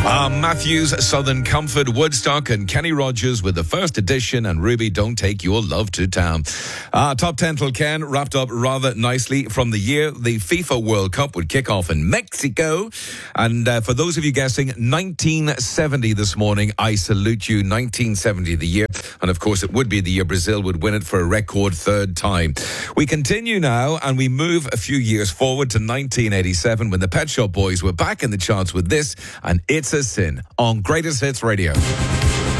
Matthews, Southern Comfort, Woodstock, and Kenny Rogers with the first edition, and Ruby, Don't Take Your Love to Town. Top 10 till Ken wrapped up rather nicely from the year. The FIFA World Cup would kick off in Mexico. And for those of you guessing, 1970 this morning, I salute you. 1970, the year. And of course, it would be the year Brazil would win it for a record third time. We continue now, and we move a few years forward to 1987 when the Pet Shop Boys were back in the charts with this, and It's a Sin on Greatest Hits Radio.